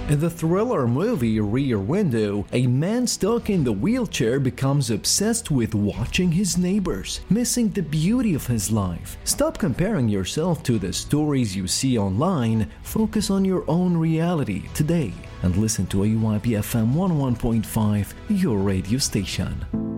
In the thriller movie Rear Window, a man stuck in the wheelchair becomes obsessed with watching his neighbors, missing the beauty of his life. Stop comparing yourself to the stories you see online, focus on your own reality today, and listen to AYP FM 101.5, your radio station.